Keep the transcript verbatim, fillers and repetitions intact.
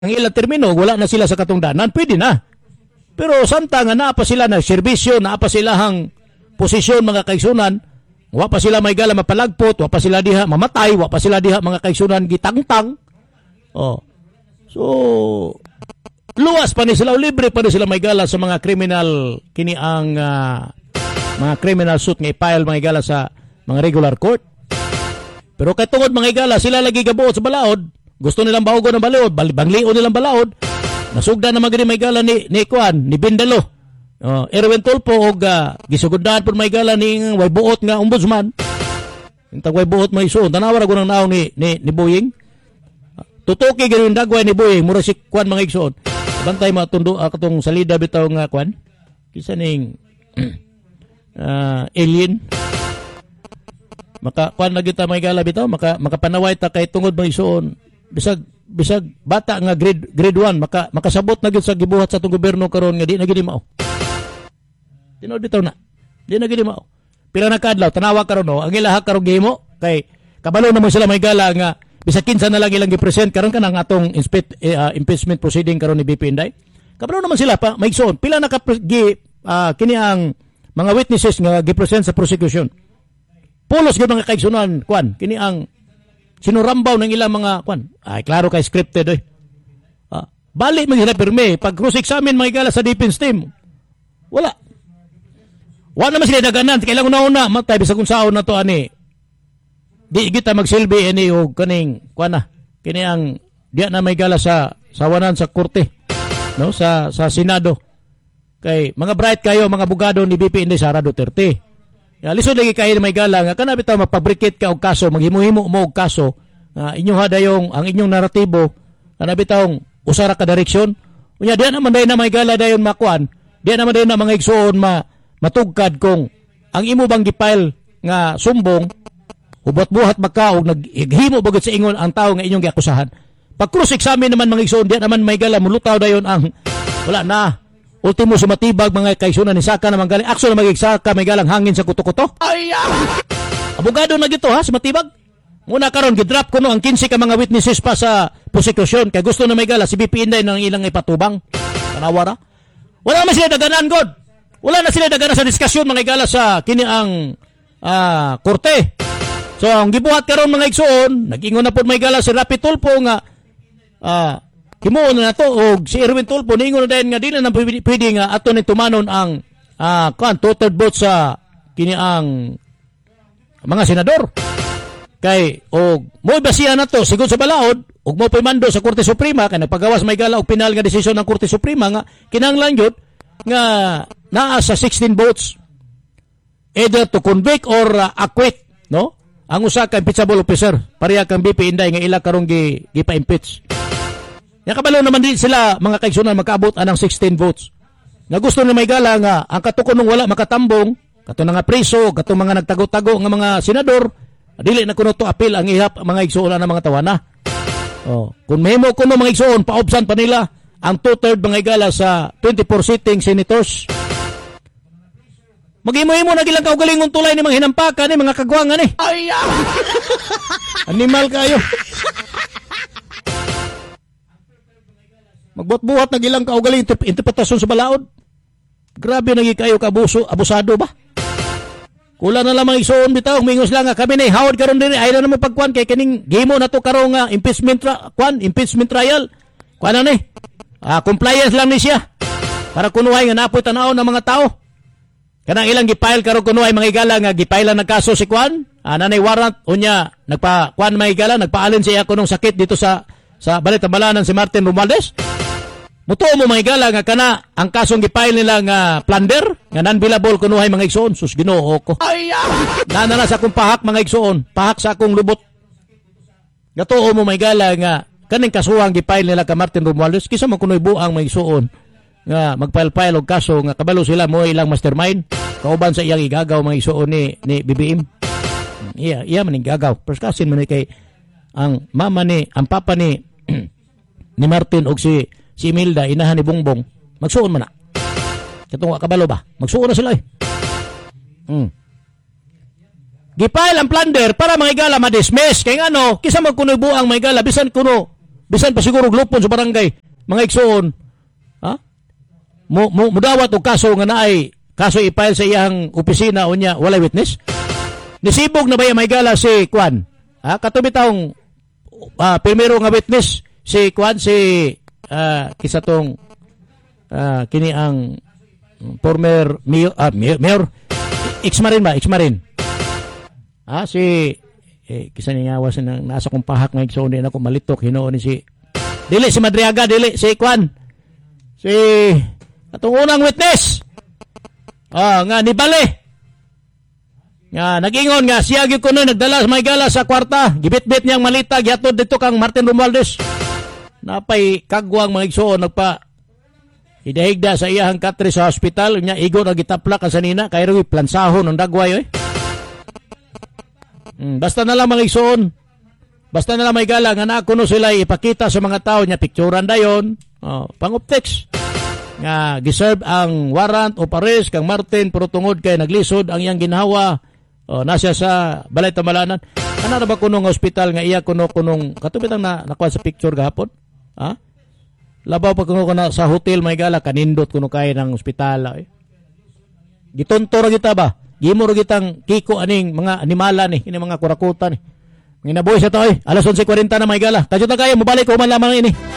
ang ilang termino, wala na sila sa katungdanan, pwede na. Pero samtang nga naa pa sila na serbisyo, naa pa sila hang posisyon mga kaigsunan, wa pa sila may gala mapalagpot, wa pa sila diha mamatay, wa pa sila diha mga kaigsunan gitangtang. Oh. So, luwas pa ni sila, libre pa ni sila may gala sa mga criminal, kini ang uh, mga criminal suit nga i-file mga gala sa mga regular court. Pero kay tungod mga gala, sila lagi gabuot sa balaod, gusto nilang baugo ng balaod, banglion nilang balaod, nasugda na magani may gala ni, ni Kuan, ni Bindalo. Uh, Erwin Tulfo, og uh, gisugudahan po may gala ni way buot nga ombudsman. Intag way buot may isuon, tanawara ko ng naong ni, ni, ni Boying. Tutuki ganun dagway ni Boying, mura si Kuan mga igsoon. Bantay matundo uh, katong salida bitaw nga Kuan. Kisa ning uh, alien. Maka Kuan na kita may gala bitaw, maka makapanaway ta kay tungod mga igsoon. Bisag bisag bata nga grade grade one maka makasabot na gyud sa gibuhat sa tong gobyerno karon nga di na gyud mao. Tinod bitaw na. Di na gyud mao. Pila na kadlaw tanawa karon no, ang ilaha karon gihimo kay kabalo naman sila may gala nga bisag kinsa na lang ilang gi-present karon kanang atong inspect, uh, impeachment proceeding karon ni B P Inday. Kabalo naman sila pa maigsoon pila na ka gi uh, kini ang mga witnesses nga gi-present sa prosecution. Pulos gyud mga kaigsunan Kuan kini ang sinurambaw ng ilang mga kwan. Ay, klaro kay scripted eh. Ah, balik man sila pirme. Pag cross-examine mga igala sa defense team, wala. Wala naman sila daganan. Kailangan una-una, matay, bisa kung saan na to, ani. Di kita magsilbi, ani, o kaning, kwan na. Kini ang, diya na may gala sa, sawanan sa korte, no, sa, sa Senado. Kay, mga bright kayo, mga bugado ni B P Inday Sara Duterte. Ya, lisod lagi kayo may gala nga kana bitaw mapabricate ka og kaso, maghimo-himo mo og kaso, uh, inyo hadayong ang inyong naratibo kana bitaw usara ka direksyon. Unya diyan naman day na may gala dayon makuan, diyan naman day na mga igsuon ma matugkad kung ang imo bang gipile nga sumbong ubot-buhat magkaog naghimo bagod sa ingon ang tawo nga inyong giakusahan. Pag cross examine naman mga igsuon diyan naman may gala mulutaw dayon ang wala na. Ultimo sumatibag mga kaigsunan ni Saka naman galing. Actually magigsaka may galang hangin sa kuto-kuto. Ay, abogado na gito ha, sumatibag. Muna karon gidrop ko no ang kinse ka mga witnesses pa sa prosecution kay gusto na may gala si B P Inday nang ilang ipatubang. Tanawara. Wala na sila daganan god. Wala na sila daganan sa diskusyon mga gala sa kini ang uh, korte. So ang gibuhat karon mga igsoon, nag-ingon na pud may gala si Rapi Tulfo nga ah uh, himuon na to og si Erwin Tulfo ningon na dayon nga dili na pwede nga ato ni tumanon ang uh, kan two-third vote sa kini ang mga senador. Kay og mo basihan na to sigud sa balaod ug mo pimando sa Korte Suprema kay nagpagawas may gala og pinal nga desisyon ng Korte Suprema nga kinahanglan gyud nga naa sa sixteen votes either to convict or uh, acquit, no? Ang usa ka impeachable officer pareha kang B P Inday nga ila karong gi gipa-impeach. Nga kabalo naman din sila mga kaigsunan makaabot anang sixteen votes. Nga gusto na may gala nga ang katukon nung wala makatambong, kato nga preso, kato mga nagtago-tago nga mga senador, dili na kuno to appeal ang ihap mga igsuon ng mga tawana. Oh, kung mahimo kuno mga igsuon paobsan pa nila ang two-third mga igala sa twenty-four sitting senators. Maghimo-himo na gilang kaugalingong tulay ni mga hinampakan ni mga kagwangan ni. Ay, animal kayo. Magbot-buhat na gilang kaugaling interpretasyon sa balaod. Grabe nagi kayo kabuso, abusado ba? Kula na lamang igsoon bitaw, mingos lang nga kami ni hawad karon diri ay na mo pagkuan kay kining gimo na to karong nga impeachment tra- kwan, impeachment trial. Kuan na ni. Ah, compliance lang ni siya. Para kunuhay nga napoy tanaw ng mga tao. Kanang ilang gipile karon kunuhay mga igala nga gipile ng kaso si kwan. Ah, nanay warrant unya nagpa kwan mga igala nagpaalin siya kunong sakit dito sa sa balitabalanan si Martin Romualdez. Mutuo mo mga igala nga kana ang kasong gipile nila nga plunder nga non-billable kunuhay mga igsoon sus Ginoo ko. Ay, nana na sa akong pahak mga igsoon, pahak sa akong lubot. Gatuo mo mga igala nga kaning kasuhang gipile nila ka Martin Romualdez kisa man kunoy buang mga igsoon nga magfile-file og kaso nga kabalo sila mo ilang mastermind kauban sa iyang igagaw mga igsoon ni ni B B M. Iya, iya man igagaw. Perskasin man kay ang mama ni, ang papa ni ni Martin og si si Imelda, inahan ni Bongbong, magsuon man na. Katong kabalo ba? Magsuon na sila eh. Hmm. Gipile ang plunder para mga igala ma-dismiss. Kaya ano, kisa magkunoy buang mga igala, bisan kuno Bisan pa siguro glupon sa barangay, mga igsoon. Ha? Mo mo mudawat og kaso nga naay kaso i-file sa iyang opisina unya walay witness. Nisibog na ba may gala si Kwan? Ha? Katubi taong uh, primero nga witness si Kwan si uh, kisa tong uh, kini ang former mayor, uh, mayor, mayor ex-marin ba? Ex-marin. Ah, si eh, kisa ni ngawas na nasa kong pahak nga igsoon din ako malitok hinuon ni si dili si Madriaga dili si Kwan si atong unang witness ah nga ni Bale nga nagingon nga siya gyud kuno nagdala sa may gala sa kwarta gibit-bit niyang malita gihatod dito kang Martin Romualdez napay kagwang mga igsoon nagpa idahigda sa iyang katri sa hospital nya igo na gitaplak ang sanina kay ro plansahon ng dagway oy. Hmm, basta na lang mga igsoon. Basta na lang may gala nga na kuno sila ipakita sa mga tao nya picturean dayon. Oh, pang-optics. Nga giserve ang warrant o arrest kang Martin pero tungod kay naglisod ang iyang ginhawa. Oh, nasya sa balay tamalanan. Ana na ba kuno nga ospital nga iya kuno kunong katubit ang na nakuha sa picture gahapon? Ha? Labaw pa kuno na sa hotel may gala kanindot kuno kay ng ospital eh. Gitonto ra kita ba? Gimo ro gitang kiko aning mga animala ni, ini mga kurakuta ni. Nginabuhi sa to eh. Alas onse kuwarenta na may gala. Kadyo ta kayo mobalik ko man lamang ini.